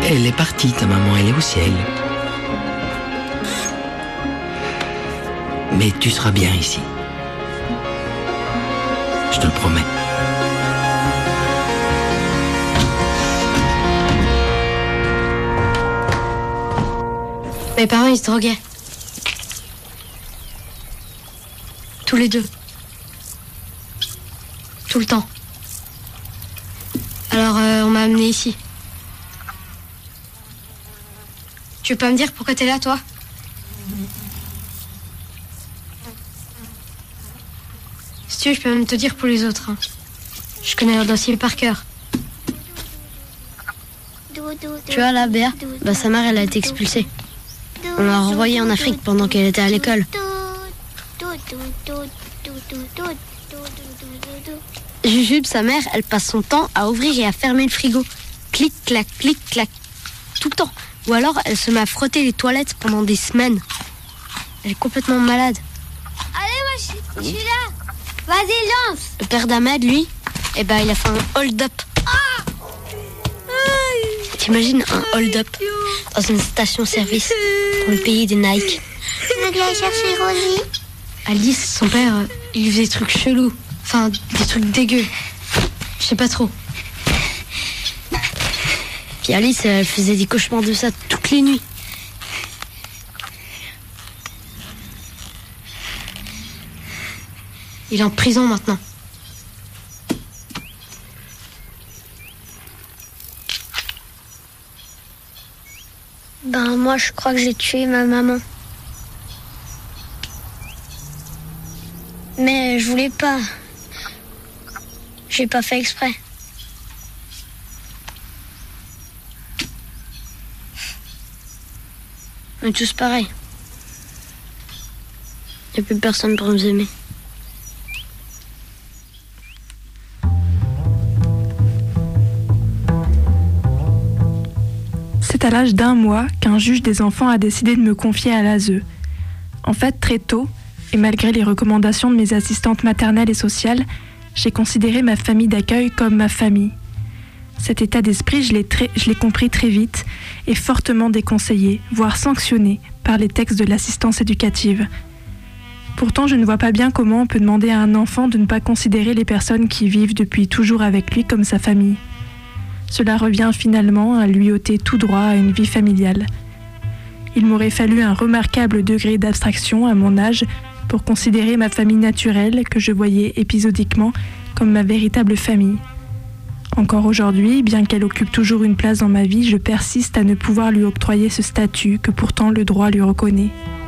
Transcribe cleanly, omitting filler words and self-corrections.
Elle est partie, ta maman, elle est au ciel. Mais tu seras bien ici. Je te le promets. Mes parents, ils se droguaient. Tous les deux. Tout le temps. Alors, on m'a amené ici. Tu veux pas me dire pourquoi t'es là, toi? Si tu veux, je peux même te dire pour les autres. Hein. Je connais leur dossier par cœur. Tu vois, là, Béa, sa mère, elle a été expulsée. On l'a renvoyée en Afrique pendant qu'elle était à l'école. Jujube, sa mère, elle passe son temps à ouvrir et à fermer le frigo. Clic, clac, tout le temps. Ou alors, elle se met à frotter les toilettes pendant des semaines. Elle est complètement malade. Allez, moi, je suis là. Vas-y, lance. Le père d'Ahmed, lui, il a fait un hold-up. T'imagines un hold-up dans une station-service dans le pays des Nike. Tu veux que j'aille chercher Rosie? Alice, son père, il lui faisait des trucs chelous. Enfin, des trucs dégueux. Je sais pas trop. Puis Alice, elle faisait des cauchemars de ça toutes les nuits. Il est en prison maintenant. Moi, je crois que j'ai tué ma maman. Mais je voulais pas. J'ai pas fait exprès. On est tous pareils. Y a plus personne pour nous aimer. C'est à l'âge d'1 mois qu'un juge des enfants a décidé de me confier à l'ASE. En fait, très tôt, et malgré les recommandations de mes assistantes maternelles et sociales, j'ai considéré ma famille d'accueil comme ma famille. Cet état d'esprit, je l'ai compris très vite et fortement déconseillé, voire sanctionné par les textes de l'assistance éducative. Pourtant, je ne vois pas bien comment on peut demander à un enfant de ne pas considérer les personnes qui vivent depuis toujours avec lui comme sa famille. Cela revient finalement à lui ôter tout droit à une vie familiale. Il m'aurait fallu un remarquable degré d'abstraction à mon âge pour considérer ma famille naturelle, que je voyais épisodiquement, comme ma véritable famille. Encore aujourd'hui, bien qu'elle occupe toujours une place dans ma vie, je persiste à ne pouvoir lui octroyer ce statut que pourtant le droit lui reconnaît.